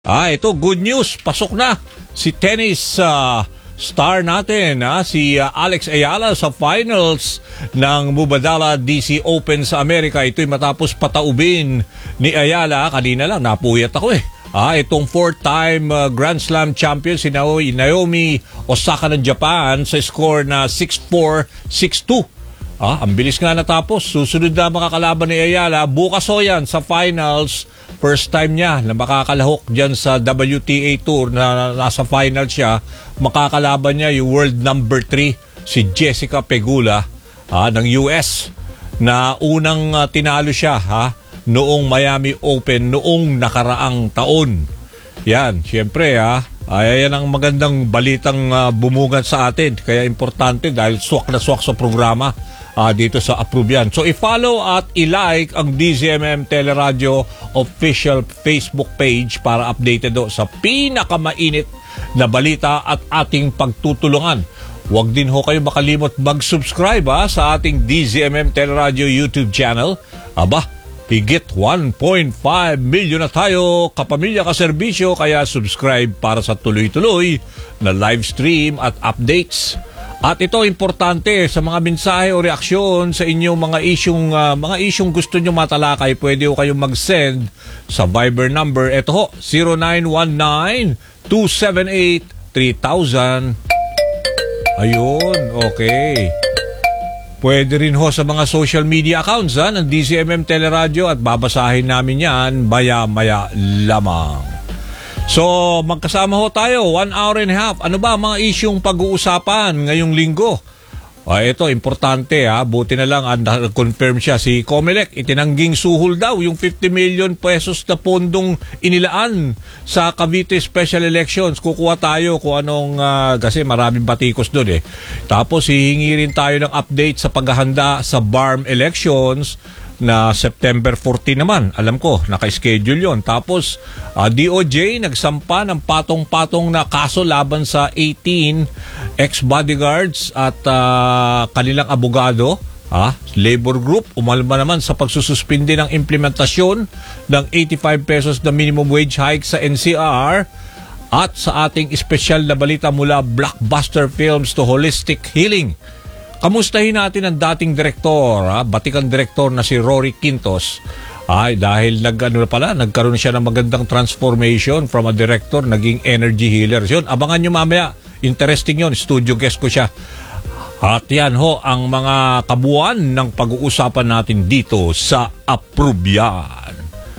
Ito, good news. Pasok na si tennis star natin, si Alex Ayala sa finals ng Mubadala DC Open sa Amerika. Ito'y matapos pataubin ni Ayala. Kanina lang, napuyat ako itong four-time Grand Slam champion si Naomi Osaka ng Japan sa score na 6-4, 6-2. Ang bilis nga natapos. Susunod na makakalaban ni Ayala. Bukas yan sa finals. First time niya na makakalahok dyan sa WTA Tour na nasa final siya. Makakalaban niya yung world number 3, si Jessica Pegula ng US, na unang tinalo siya noong Miami Open noong nakaraang taon. Yan, siyempre yan ang magandang balitang bumugan sa atin. Kaya importante dahil swak na swak sa programa dito sa Approve Yan. So i-follow at i-like ang DZMM Teleradio official Facebook page para updated sa pinakamainit na balita at ating pagtutulungan. Huwag din kayo makalimot mag-subscribe sa ating DZMM Teleradio YouTube channel. Higit 1.5 million na tayo kapamilya kaserbisyo, kaya subscribe para sa tuloy-tuloy na live stream at updates. At ito importante sa mga mensahe o reaksyon sa inyong mga isyong gusto nyo matalakay, pwede kayong mag-send sa Viber number. Ito 0919-278-3000. Ayun, okay. Pwede rin sa mga social media accounts ng DZMM Teleradio at babasahin namin yan maya-maya lamang. So, magkasama tayo, 1 hour and a half. Ano ba mga isyong pag-uusapan ngayong linggo? Ito, importante buti na lang confirm siya si Comelec. Itinangging suhol daw yung 50 million pesos na pondong inilaan sa Cavite Special Elections. Kukuha tayo kung anong, kasi maraming batikos doon Tapos hihingi rin tayo ng update sa paghahanda sa BARM elections na September 14 naman. Alam ko, naka-schedule yon. Tapos, DOJ nagsampa ng patong-patong na kaso laban sa 18 ex-bodyguards at kanilang abogado. Labor group, umalma naman sa pagsususpindi ng implementasyon ng 85 pesos na minimum wage hike sa NCR. At sa ating espesyal na balita mula Blockbuster Films to Holistic Healing, kamustahin natin ang dating direktor, batikang direktor na si Rory Quintos. Dahil nagkaroon siya ng magandang transformation from a director, naging energy healer. Yun, abangan nyo mamaya. Interesting yun. Studio guest ko siya. At yan ang mga kabuuan ng pag-uusapan natin dito sa Approve Yan.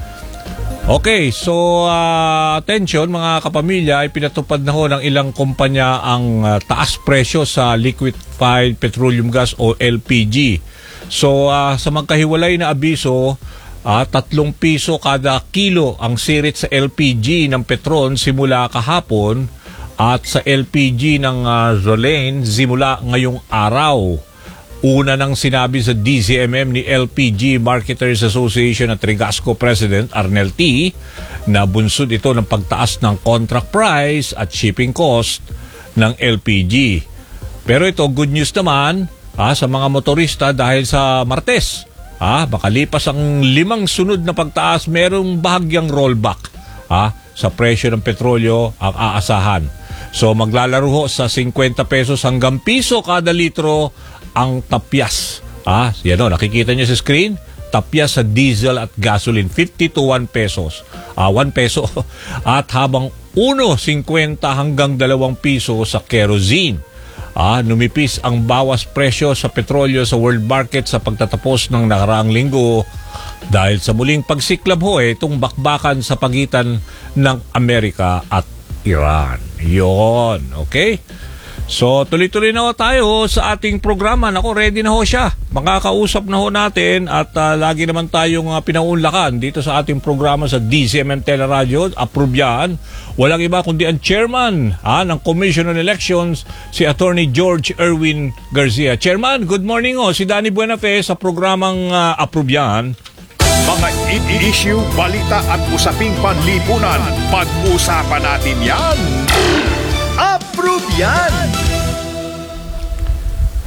Okay, so attention mga kapamilya, ay pinatupad na ng ilang kumpanya ang taas presyo sa liquefied petroleum gas o LPG. So sa magkahiwalay na abiso, 3 piso kada kilo ang sirit sa LPG ng Petron simula kahapon at sa LPG ng Zolane simula ngayong araw. Una nang sinabi sa DZMM ni LPG Marketers Association at Trigasco President Arnel T. na bunsod ito ng pagtaas ng contract price at shipping cost ng LPG. Pero ito, good news naman sa mga motorista dahil sa Martes. Makalipas ang 5 sunod na pagtaas, merong bahagyang rollback sa presyo ng petrolyo ang aasahan. So maglalaro sa 50 pesos hanggang piso kada litro ang tapyas. Yan nakikita niyo sa screen, tapyas sa diesel at gasoline, 50 to 1 pesos. 1 peso. At habang 1.50 hanggang 2 piso sa kerosene. Numipis ang bawas presyo sa petrolyo sa world market sa pagtatapos ng nakaraang linggo dahil sa muling pagsiklab itong bakbakan sa pagitan ng Amerika at Iran. Yon, okay? So, tuloy-tuloy na tayo sa ating programa. Ready na siya. Makakausap na natin at lagi naman tayong pinaunlakan dito sa ating programa sa DZMM Teleradio. Approve Yan. Walang iba kundi ang chairman ng Commission on Elections, si Attorney George Erwin Garcia. Chairman, good morning si Danny Buenafe sa programang Approve Yan. Mga issue, balita at usaping panlipunan. Pag-usapan natin yan. Approve Yan!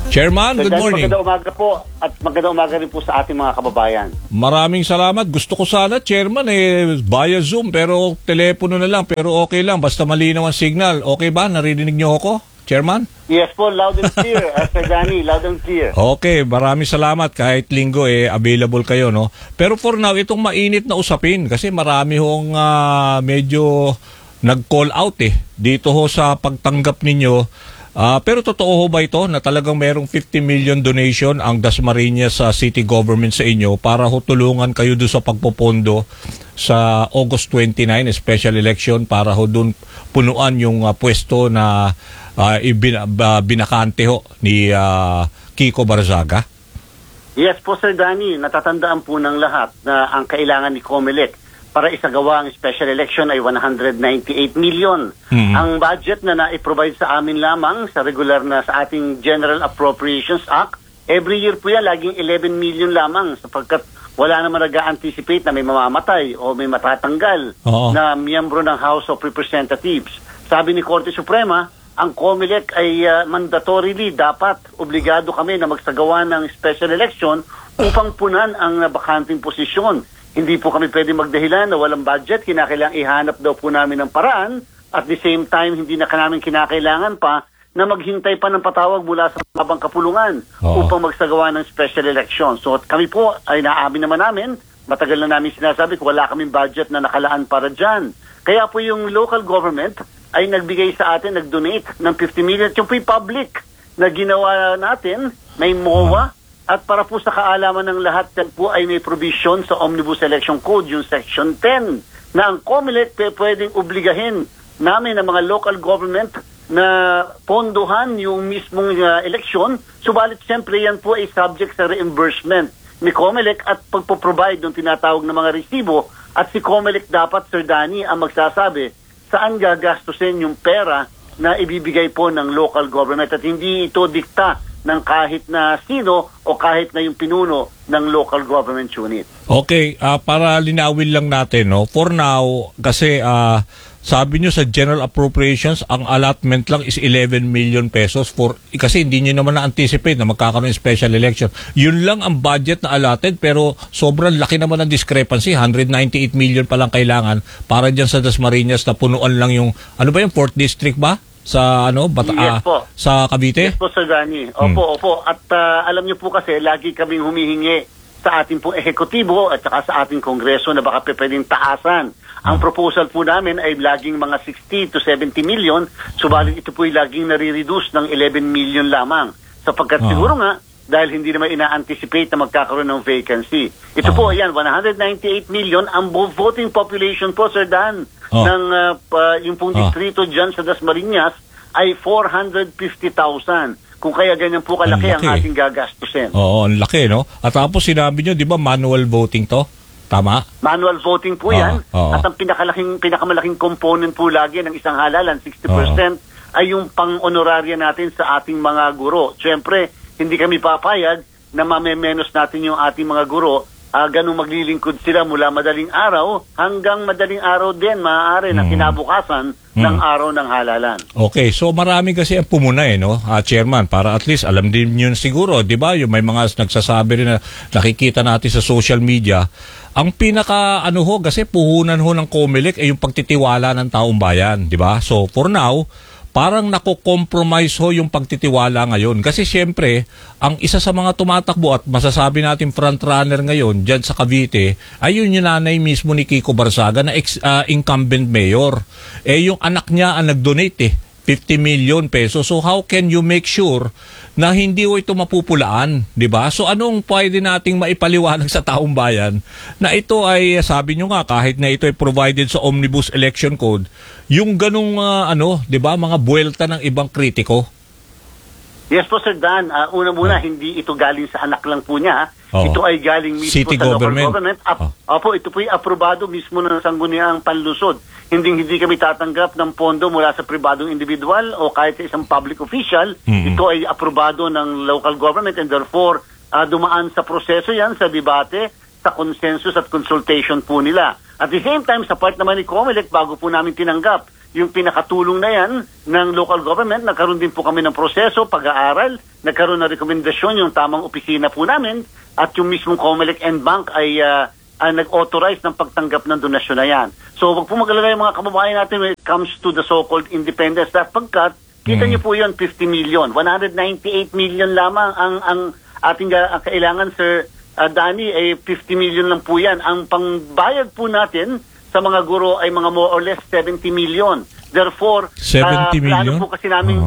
Chairman, good morning. Magandang umaga po at magandang umaga rin po sa ating mga kababayan. Maraming salamat. Gusto ko sana, Chairman, via Zoom, pero telepono na lang, pero okay lang, basta malinaw ang signal. Okay ba? Narinig niyo ako, Chairman? Yes po, loud and clear. Sir Danny, loud and clear. Okay, maraming salamat. Kahit linggo, available kayo, no? Pero for now, itong mainit na usapin, kasi marami hong medyo nag-call out dito ho sa pagtanggap ninyo. Pero totoo ho ba ito na talagang merong 50 million donation ang Dasmariñas sa city government sa inyo para ho tulungan kayo doon sa pagpopondo sa August 29, special election, para ho doon punuan yung pwesto na binakante ho ni Kiko Barzaga? Yes po, Sir Danny. Natatandaan po ng lahat na ang kailangan ni COMELEC para isagawa ang special election ay 198 million. Ang budget na na-provide sa amin lamang sa regular na sa ating General Appropriations Act, every year po yan, laging 11 million lamang sapagkat wala naman nag-anticipate na may mamamatay o may matatanggal na miyembro ng House of Representatives. Sabi ni Korte Suprema, ang COMELEC ay mandatorily dapat, obligado kami na magsagawa ng special election upang punan ang bakanting posisyon. Hindi po kami pwede magdahilan na walang budget, kinakailangan ihanap daw po namin ng paraan, at the same time hindi na namin kinakailangan pa na maghintay pa ng patawag mula sa mabang kapulungan upang magsagawa ng special election. So kami po ay naamin naman namin, matagal na namin sinasabi kung wala kaming budget na nakalaan para dyan. Kaya po yung local government ay nagbigay sa atin, nag-donate ng 50 million. Yung po yung public na ginawa natin, may MOA, at para po sa kaalaman ng lahat, yan po ay may provision sa Omnibus Election Code, yung Section 10, na ang COMELEC pwedeng obligahin namin ng mga local government na pondohan yung mismong eleksyon. Subalit siyempre yan po ay subject sa reimbursement ni COMELEC at pagpo-provide ng tinatawag na mga resibo. At si COMELEC dapat, Sir Danny, ang magsasabi saan gagastusin yung pera na ibibigay po ng local government, at hindi ito dikta ng kahit na sino o kahit na yung pinuno ng local government unit. Okay, para linawin lang natin, no? For now, kasi sabi nyo sa General Appropriations, ang allotment lang is 11 million pesos kasi hindi nyo naman na-anticipate na magkakaroon ng special election. Yun lang ang budget na allotted, pero sobrang laki naman ang discrepancy. 198 million pa lang kailangan para dyan sa Dasmariñas na punuan lang yung, ano ba yung 4th district ba? Sa Yes po. Sa Cavite? Yes po, Sir Danny. Opo. At alam niyo po kasi, lagi kaming humihingi sa ating po ehekutibo at saka sa ating kongreso na baka pwedeng taasan. Ang proposal po namin ay laging mga 60 to 70 million, subalit ito po ay laging nare-reduce ng 11 million lamang. Sapagkat siguro nga, dahil hindi naman ina-anticipate na magkakaroon ng vacancy. Ito po, ayan, 198 million ang voting population po, Sir Dan, ng yung pong distrito dyan sa Dasmariñas ay 450,000. Kung kaya ganyan po kalaki ang ating gagastusin. Oo, ang laki, no? At tapos sinabi nyo, di ba, manual voting to? Tama? Manual voting po yan. At ang pinakamalaking component po lagi ng isang halalan, 60%, ay yung pang-honoraria natin sa ating mga guro. Siyempre, hindi kami papayag na mamemenos natin yung ating mga guro. Ganun maglilingkod sila mula madaling araw hanggang madaling araw din, maaari na kinabukasan ng araw ng halalan. Okay, so marami kasi ang pumuna no, Chairman, para at least alam din yun siguro, di ba? Yung may mga nagsasabi rin na nakikita natin sa social media. Ang pinaka kasi puhunan ho ng COMELEC ay yung pagtitiwala ng taong bayan, di ba? So for now, parang nako-compromise ho yung pagtitiwala ngayon. Kasi siyempre, ang isa sa mga tumatakbo at masasabi natin frontrunner ngayon dyan sa Cavite, ay yun yung nanay mismo ni Kiko Barzaga na incumbent mayor. Yung anak niya ang nag-donate 50 million pesos. So how can you make sure na hindi ho ito mapupulaan, di ba? So anong pwede nating maipaliwanag sa taong bayan na ito ay, sabi nyo nga, kahit na ito ay provided sa Omnibus Election Code, yung ganung di ba, mga buwelta ng ibang kritiko? Yes po, Sir Dan. Una muna, hindi ito galing sa anak lang po niya. Ito ay galing mismo City sa government. local government. Opo, ito po ay aprobado mismo ng Sangguniang Panlusod. Hindi kami tatanggap ng pondo mula sa pribadong individual o kahit sa isang public official. Ito ay aprobado ng local government and therefore dumaan sa proseso yan, sa debate, sa consensus at consultation po nila. At the same time, sa part naman ni COMELEC, bago po namin tinanggap yung pinakatulong na yan ng local government. Nagkaroon din po kami ng proseso, pag-aaral, nagkaroon ng rekomendasyon yung tamang opisina po namin at yung mismong COMELEC and Bank ay nag-authorize ng pagtanggap ng donasyon na yan. So wag po mag-alala yung mga kababayan natin when it comes to the so-called independence. Sapagkat, kita niyo po yun, 50 million. 198 million lamang ang ating kailangan, Sir Danny, ay 50 million lang po yan. Ang pangbayad po natin sa mga guro ay mga more or less 70 million. Therefore, 70 million? Plano po kasi namin,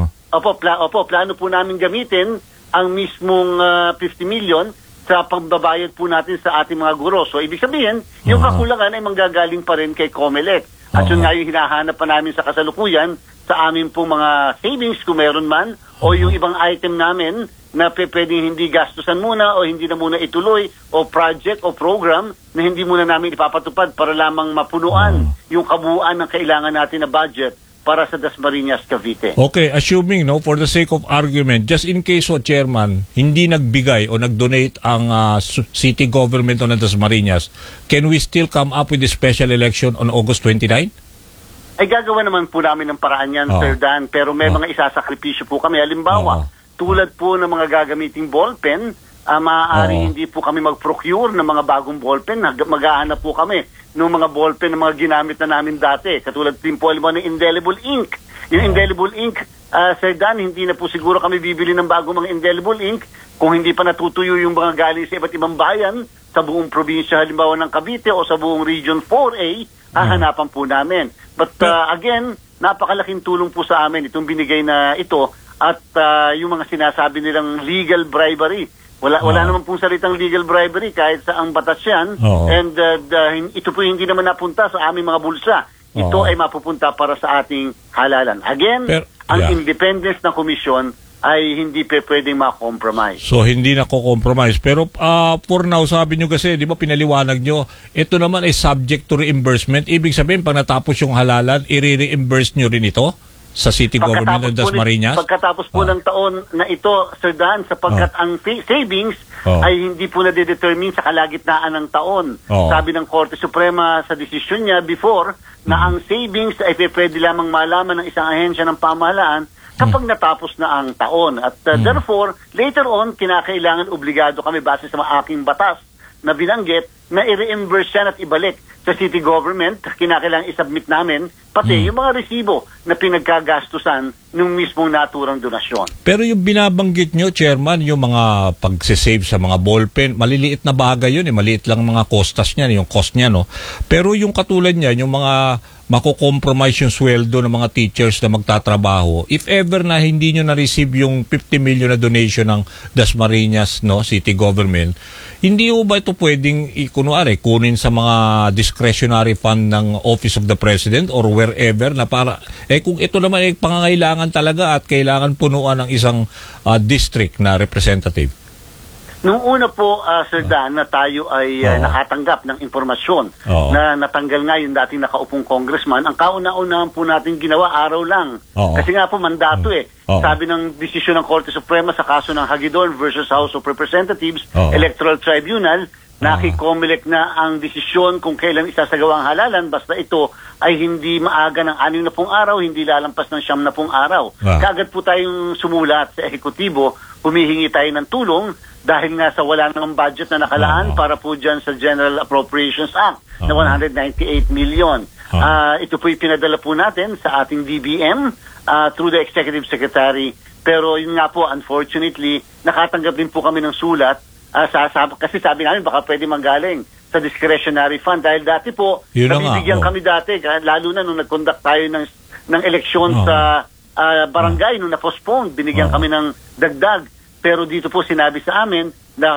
plano po namin gamitin ang mismong 50 million sa pagbabayad po natin sa ating mga guro. So, ibig sabihin, yung kakulangan ay manggagaling pa rin kay COMELEC. At yun nga yung hinahanap pa namin sa kasalukuyan sa amin pong mga savings kung meron man o yung ibang item namin na pwedeng hindi gastusan muna o hindi na muna ituloy o project o program na hindi muna namin ipapatupad para lamang mapunuan yung kabuuan ng kailangan natin na budget para sa Dasmariñas, Cavite. Okay, assuming, no, for the sake of argument, just in case, Chairman, hindi nagbigay o nag-donate ang city government o ng Dasmariñas, can we still come up with a special election on August 29? Ay gagawa naman po namin ng paraan yan, Sir Dan, pero may mga isasakripisyo po kami. Halimbawa, tulad po ng mga gagamiting ballpen, maaari hindi po kami mag-procure ng mga bagong ballpen. Maghahanap po kami ng mga ballpen na mga ginamit na namin dati. Katulad din po ng indelible ink. Yung indelible ink, Sir Dan, hindi na po siguro kami bibili ng bagong mga indelible ink kung hindi pa natutuyo yung mga galing sa iba't ibang bayan sa buong probinsya, halimbawa ng Cavite o sa buong Region 4A, hahanapan po namin. But again, napakalaking tulong po sa amin itong binigay na ito. At yung mga sinasabi nilang legal bribery, wala naman pong salitang legal bribery kahit sa ang batas yan. And ito po hindi naman napunta sa aming mga bulsa. Ito ay mapupunta para sa ating halalan. Again, ang independence ng komisyon ay hindi pwedeng ma-compromise. So, hindi na-compromise. Pero for now, sabi nyo kasi, di ba pinaliwanag nyo, ito naman ay subject to reimbursement. Ibig sabihin, pag natapos yung halalan, i-reimburse nyo rin ito sa city government ng Dasmariñas? Pagkatapos po ng taon na ito, Sir Dan, sapagkat ang savings ay hindi po na-determine sa kalagitnaan ng taon. Sabi ng Korte Suprema sa desisyon niya before na ang savings ay pwede lamang malaman ng isang ahensya ng pamahalaan kapag natapos na ang taon. At therefore, later on, kinakailangan obligado kami base sa mga aking batas na binanggit na i-reimburse yan at ibalik sa city government. Kinakailangan isubmit namin pati yung mga resibo na pinagkagastusan ng mismong naturang donasyon. Pero yung binabanggit nyo, Chairman, yung mga pagsisave sa mga ballpen, maliliit na bagay yun, maliit lang mga costas niya, yung cost niya, no? Pero yung katulad niya, yung mga mako-compromise yung sweldo ng mga teachers na magtatrabaho, if ever na hindi nyo na-receive yung 50 million na donation ng Dasmariñas, no, city government, hindi ho ba ito pwedeng kunin sa mga discretionary fund ng Office of the President or wherever na para, kung ito naman ay pangangailangan talaga at kailangan punuan ng isang district na representative? Nung una po, Sir Dan, na tayo ay nakatanggap ng impormasyon na natanggal nga yung dating nakaupong congressman, ang kauna-unahan po natin ginawa araw lang. Kasi nga po mandato Sabi ng desisyon ng Korte Suprema sa kaso ng Hagidon versus House of Representatives, Electoral Tribunal, naki-COMELEC na ang desisyon kung kailan isasagawa ang halalan, basta ito ay hindi maaga ng 60 araw, hindi lalampas ng 90 araw. Kaagad po tayong sumulat sa ehekutibo, humihingi tayo ng tulong dahil nga sa wala nang budget na nakalaan para po dyan sa General Appropriations Act na 198 million. Ito po pinadala po natin sa ating DBM through the Executive Secretary. Pero yun nga po, unfortunately, nakatanggap din po kami ng sulat kasi sabi namin baka pwede manggaling sa discretionary fund dahil dati po nabibigyan kami dati, lalo na nung nag-conduct tayo ng eleksyon sa barangay nung na-postpone, binigyan kami ng dagdag. Pero dito po sinabi sa amin na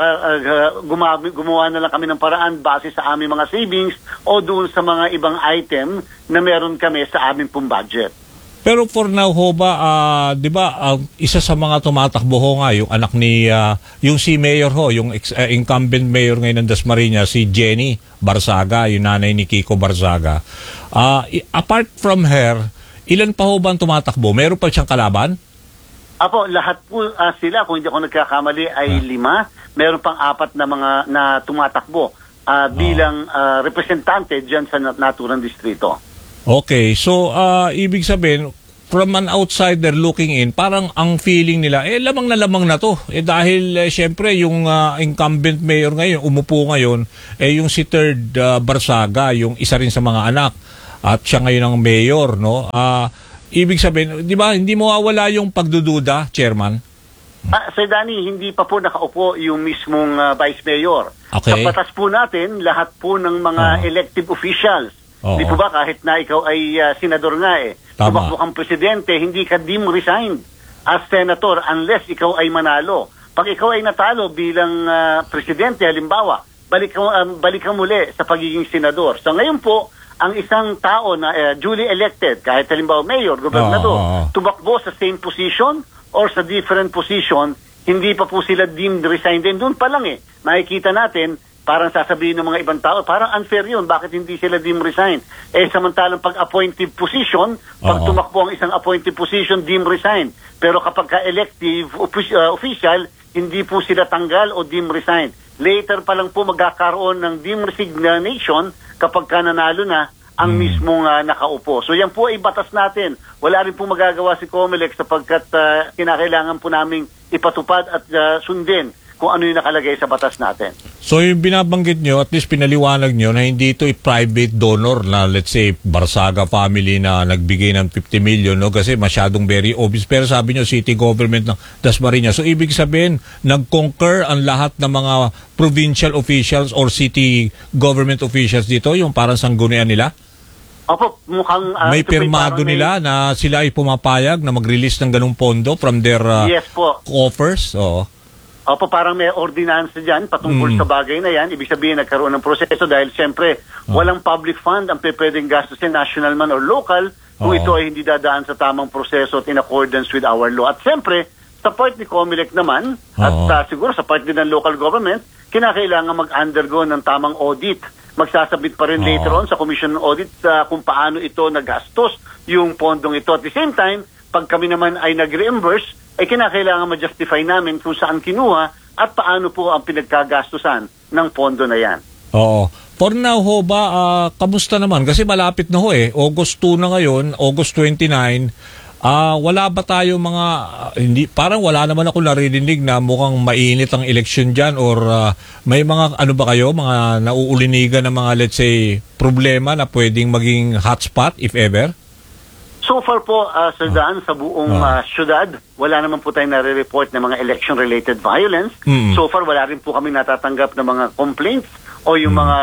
gumawa na lang kami ng paraan base sa aming mga savings o doon sa mga ibang item na meron kami sa aming pong budget. Pero for now ho ba, di ba, isa sa mga tumatakbo ho nga, yung anak ni, yung si Mayor ho, yung incumbent Mayor ngayon ng Dasmariñas, si Jenny Barzaga, yung nanay ni Kiko Barzaga. Apart from her, ilan pa ho ba ang tumatakbo? Meron pa siyang kalaban? Apo, lahat po sila, kung hindi ako nagkakamali, ay 5. Meron pang 4 na mga na tumatakbo bilang representante dyan sa naturang distrito. Okay, so ibig sabihin, from an outsider looking in, parang ang feeling nila, lamang na to. Dahil syempre yung incumbent mayor ngayon, umupo ngayon, yung si Third Barsaga, yung isa rin sa mga anak, at siya ngayon ang mayor, no? Ibig sabihin, di ba, hindi mawawala yung pagdududa, Chairman? Sir Danny, hindi pa po nakaupo yung mismong vice mayor. Okay. Sa batas po natin, lahat po ng mga elective officials, di po ba kahit na ikaw ay senador nga tumakbo kang presidente, hindi ka deemed resigned as senator unless ikaw ay manalo. Pag ikaw ay natalo bilang presidente, halimbawa, balik ka muli sa pagiging senador. So ngayon po, ang isang tao na duly elected, kahit halimbawa mayor, gobernador, tumakbo sa same position or sa different position, hindi pa po sila deemed resigned. And doon pa lang makikita natin, parang sasabihin ng mga ibang tao, parang unfair yun, bakit hindi sila deemed resigned? Samantalang pag appointed position, pag tumakbo ang isang appointed position, deemed resigned. Pero kapag ka-elective official, hindi po sila tanggal o deemed resigned. Later pa lang po magkakaroon ng deemed resignation kapag ka nanalo na ang mismong nakaupo. So yan po ay batas natin. Wala rin po magagawa si COMELEC sapagkat kinakailangan po naming ipatupad at sundin kung ano yung nakalagay sa batas natin. So yung binabanggit nyo, at least pinaliwanag nyo na hindi ito private donor na let's say Barsaga family na nagbigay ng 50 million, no? Kasi masyadong very obvious. Pero sabi nyo, city government ng Dasmariñas. So ibig sabihin, nag-concur ang lahat ng mga provincial officials or city government officials dito, yung parang sanggunian nila? Opo, mukhang may pirmado nila na sila ay pumapayag na mag-release ng ganung pondo from their yes po. Coffers? Oo. Opo, parang may ordinansa dyan patungkol sa bagay na yan. Ibig sabihin, nagkaroon ng proseso dahil siyempre, walang public fund ang pwedeng gastusin, national man or local, kung ito ay hindi dadaan sa tamang proseso at in accordance with our law. At siyempre, sa part ni COMELEC naman, at siguro sa part din ng local government, kinakailangan mag-undergo ng tamang audit. Magsasabit pa rin later on sa Commission on Audit kung paano ito nagastos yung pondong ito. At the same time, pag kami naman ay nag-reimburse, kinakailangan ma-justify namin kung saan kinuha at paano po ang pinagkagastusan ng pondo na yan. Oo. For now ho ba, kamusta naman? Kasi malapit na ho August 2 na ngayon, August 29. Wala ba tayo mga, hindi, parang wala naman ako naririnig na mukhang mainit ang election dyan or may mga, ano ba kayo, mga nauulinigan ng mga, let's say, problema na pwedeng maging hotspot if ever? So far po, Sir Dan, sa buong syudad, wala naman po tayong nare-report ng mga election-related violence. So far, wala rin po kami natatanggap ng mga complaints o yung mga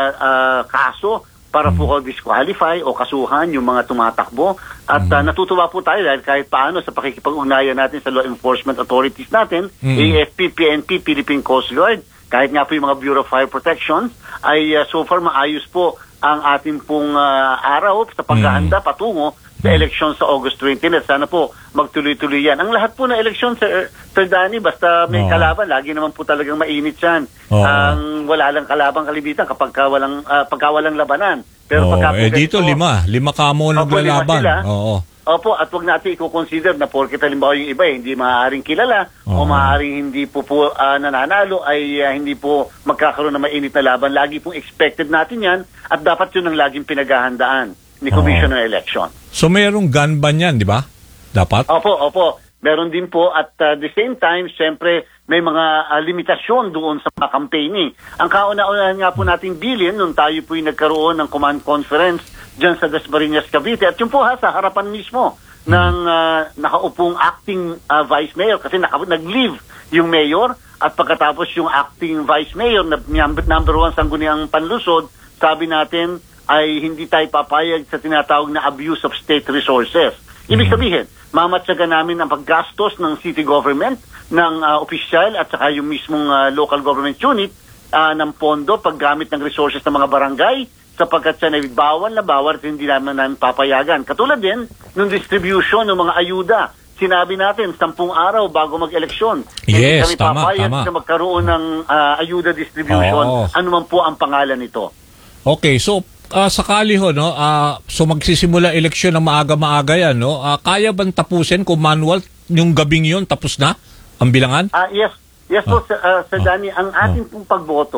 kaso para po disqualify o kasuhan yung mga tumatakbo. At natutuwa po tayo dahil kahit paano sa pakikipag-ugnayan natin sa law enforcement authorities natin, AFP, PNP, Philippine Coast Guard, kahit nga po yung mga Bureau of Fire Protection, ay so far maayos po ang ating pong araw sa paghahanda patungo sa eleksyon sa August 20. At sana po magtuloy-tuloy yan. Ang lahat po ng eleksyon, Sir Danny, basta may kalaban, lagi naman po talagang mainit yan. Ang wala lang kalabang kalibitan pagka walang labanan. Pero pagka dito lima kamo naglalaban. Opo, at wag natin i-consider na porket halimbawa yung iba hindi maaaring kilala o maaaring hindi po nananalo ay hindi po magkakaroon ng mainit na laban. Lagi pong expected natin yan at dapat yun ang laging pinaghahandaan ni Commission on Election. So mayroong gun ban yan, di ba? Dapat? Opo. Meron din po at the same time, siyempre may mga limitasyon doon sa mga campaigning. Ang kauna-unahan nga po nating bilin nung tayo po yung nagkaroon ng command conference dyan sa Dasmariñas, Cavite. At yun po sa harapan mismo ng nakaupong acting vice mayor kasi nag-leave yung mayor at pagkatapos yung acting vice mayor na number 1 sangguniang panlusod, sabi natin ay hindi tayo papayag sa tinatawag na abuse of state resources. Ibig sabihin, mamatsaga namin ang paggastos ng city government, ng opisyal at saka yung mismong local government unit ng pondo paggamit ng resources ng mga barangay sapagkat siya na bawal at hindi namin papayagan. Katulad din ng distribution ng mga ayuda. Sinabi natin, 10 araw bago mag-eleksyon. Hindi kami papayag na magkaroon ng ayuda distribution. Ano man po ang pangalan nito. Okay, so sakali ho, no? So magsisimula eleksyon ng maaga-maaga yan, no? Kaya bang tapusin kung manual yung gabing yun, tapos na ang bilangan? Yes po, Sir Danny. Ang ating pong pagboto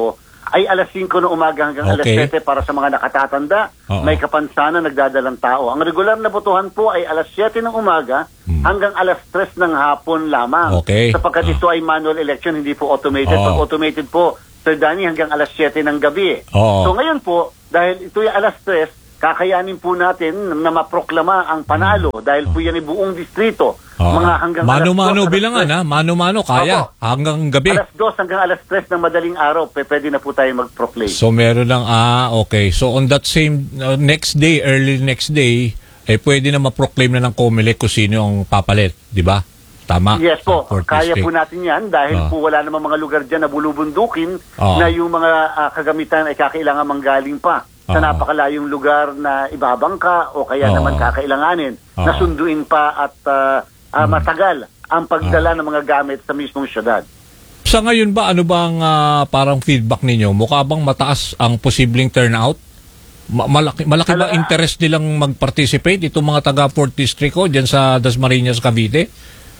ay alas 5 ng umaga hanggang alas Okay. 7 para sa mga nakatatanda, Oo. may kapansanan, nagdadalang tao. Ang regular na botohan po ay alas 7 ng umaga hanggang alas 3 ng hapon lamang. Okay. Sapagkat ito ay manual election, hindi po automated. Oo. Pag automated po, Sir Danny, hanggang alas 7 ng gabi. Oo. So ngayon po, dahil ito ay alas 3, kakayanin po natin na maproklama ang panalo dahil po yan ay buong distrito. Oo. Mga hanggang Mano-mano alas 2, bilangan, ha? Mano-mano, kaya. Opo. Hanggang gabi. Alas 2 hanggang alas 3 ng madaling araw, pwede na po tayo mag-proclaim. So meron lang, okay. So on that same next day, early next day, pwede na ma-proclaim na ng COMELEC kung sino ang papalit, di ba? Tama? Yes po, Fourth kaya district. po natin yan dahil po wala namang mga lugar dyan na bulubundukin na yung mga kagamitan ay kakailangan manggaling pa sa napakalayong lugar na ibabangka o kaya naman kakailanganin na sunduin pa at matagal ang pagdala ng mga gamit sa mismong syudad. Sa ngayon ba, ano bang parang feedback ninyo? Mukha bang mataas ang posibleng turnout? Malaki ba interest nilang mag-participate itong mga taga 4th District ko dyan sa Dasmariñas, Cavite?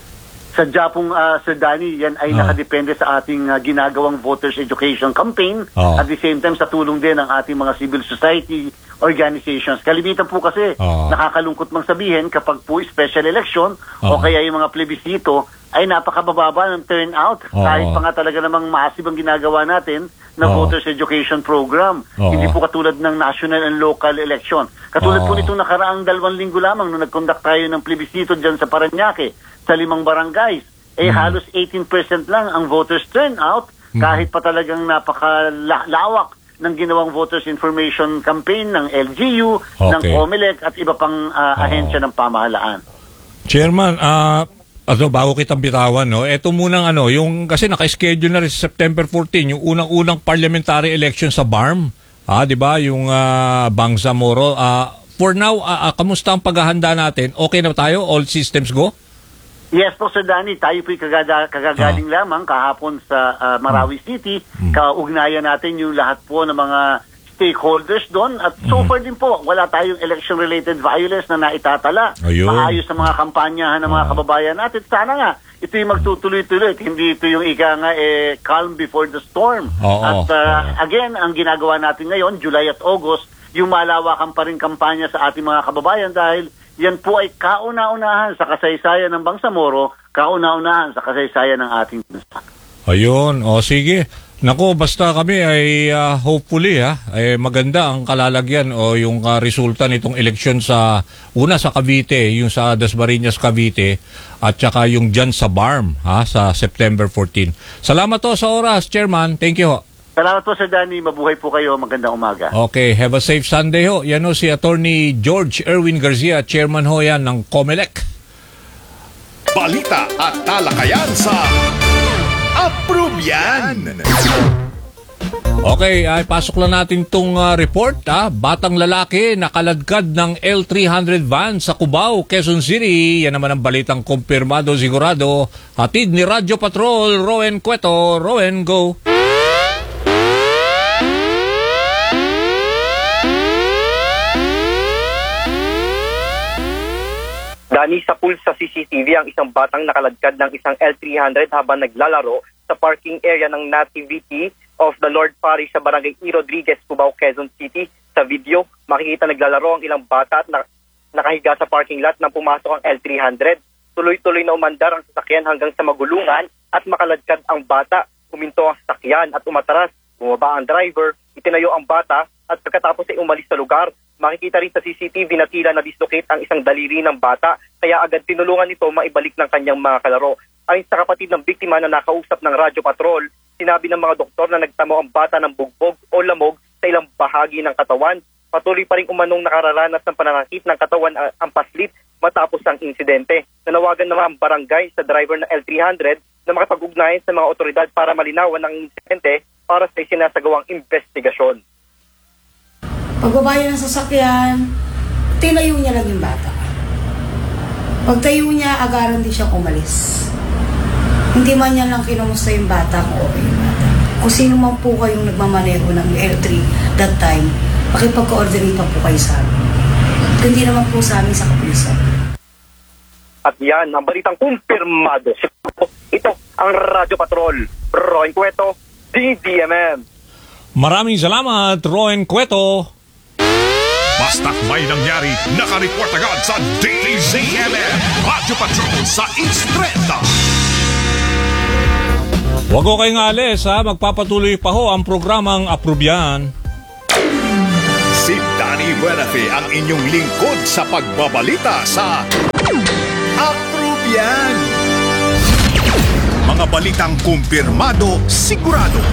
Sadya pong, Sir Danny, yan ay nakadepende sa ating ginagawang voters education campaign. At the same time, sa tulong din ng ating mga civil society organizations. Kalimitan po kasi, nakakalungkot mang sabihin kapag po special election o kaya yung mga plebisito ay napakabababa ng turnout. Kahit pa nga talaga namang massive ang ginagawa natin na voters education program. Hindi po katulad ng national and local election. Katulad po nitong nakaraang 2 linggo lamang nung nag-conduct tayo ng plebisito dyan sa Parañaque, sa 5 barangays, halos 18% lang ang voters turnout kahit pa talagang napakalawak ng ginawang voters information campaign ng LGU, ng COMELEC at iba pang ahensya ng pamahalaan. Chairman, bago kitang bitawan, no? Ito munang yung kasi naka-schedule na rin sa September 14 yung unang-unang parliamentary election sa BARM. 'Di ba? Yung Bangsamoro. For now, kamusta ang paghahanda natin? Okay na tayo? All systems go? Yes po, Sir Danny. Tayo po'y kagagaling lamang kahapon sa Marawi City. Kaugnayan natin yung lahat po ng mga stakeholders doon. At so far din po, wala tayong election-related violence na naitatala. Maayos sa mga kampanyahan ng mga kababayan natin. Sana nga, ito yung magtutuloy-tuloy. Hindi ito yung calm before the storm. At again, ang ginagawa natin ngayon, July at August, yung malawakan pa rin kampanya sa ating mga kababayan dahil yan po ay kauna-unahan sa kasaysayan ng Bangsamoro, kauna-unahan sa kasaysayan ng ating bansa. Ayun, sige. Nako, basta kami ay hopefully ay maganda ang kalalagyan o yung resulta nitong eleksyon sa Cavite, yung sa Dasmariñas, Cavite at saka yung dyan sa BARM sa September 14. Salamat to sa oras, Chairman. Thank you. Salamat po, Sir Danny. Mabuhay po kayo. Magandang umaga. Okay, have a safe Sunday ho. Yan ho si Attorney George Erwin Garcia, Chairman ho yan ng COMELEC. Balita at talakayan sa Approve Yan! Okay, pasok lang natin itong report. Batang lalaki nakaladkad ng L300 van sa Cubao, Quezon City. Yan naman ang balitang kumpirmado sigurado. Hatid ni Radyo Patrol, Rowen Cueto. Rowen, go! Dani, sa pool sa CCTV ang isang batang nakaladkad ng isang L300 habang naglalaro sa parking area ng Nativity of the Lord Parish sa Barangay E. Rodriguez, Cubao, Quezon City. Sa video, makikita naglalaro ang ilang bata at nakahiga sa parking lot nang pumasok ang L300. Tuloy-tuloy na umandar ang sasakyan hanggang sa magulungan at makaladkad ang bata. Huminto ang sasakyan at umatras. Bumaba ang driver, itinayo ang bata at pagkatapos ay umalis sa lugar. Makikita rin sa CCTV na tila na-dislocate ang isang daliri ng bata kaya agad tinulungan nito maibalik ng kanyang mga kalaro. Ayon sa kapatid ng biktima na nakausap ng Radyo Patrol, sinabi ng mga doktor na nagtamo ang bata ng bugbog o lamog sa ilang bahagi ng katawan. Patuloy pa rin umanong nakararanas ng pananakit ng katawan ang paslit matapos ang insidente. Nanawagan naman ang barangay sa driver ng L300 na makapag-ugnayan sa mga otoridad para malinawan ang insidente para sa isinasagawang investigasyon. Pagbaba niya ng sasakyan, tinayo niya lang yung bata. Pagtayo niya, agaran din siyang umalis. Hindi man niya lang kinumusta yung bata kung okay yung bata. Kung sino man po kayong nagmamaneho ng L3 that time, makipag-coordinate pa po kayo sa amin. Hindi naman po sa amin sa kapulisan. At yan, ang balitang kumpirmado. Ito ang Radyo Patrol. Roy Cueto, DZMM. Maraming salamat, Roen Cueto. Basta't may nangyari, nakareport agad sa DZMM Radyo Patrol sa East 30. Huwag ko kayong alis ha, magpapatuloy pa ho ang programang Aprobyan. Si Danny Buenafe ang inyong lingkod sa pagbabalita sa Aprobyan. Mga balitang kumpirmado, sigurado,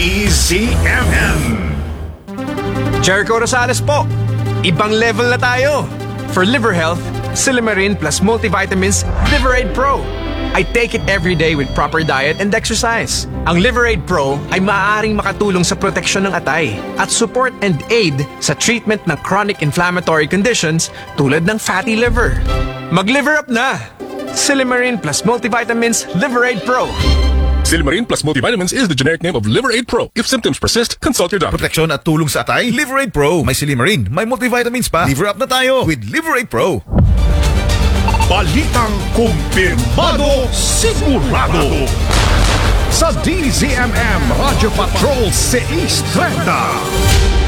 DZMM. Jericho Rosales po. Ibang level na tayo. For liver health, Silymarin plus multivitamins Liverade Pro. I take it every day with proper diet and exercise. Ang Liverade Pro ay maaaring makatulong sa proteksyon ng atay at support and aid sa treatment ng chronic inflammatory conditions tulad ng fatty liver. Mag-liver up na! Silymarin plus multivitamins Liverade Pro. Silymarin plus multivitamins is the generic name of Liverade Pro. If symptoms persist, consult your doctor. Proteksyon at tulong sa atay, Liverade Pro. May Silymarin, may multivitamins pa. Liver up na tayo with Liverade Pro. Balitang kumpirmado, sigurado. Sa DZMM Radyo Patrol sa East 30.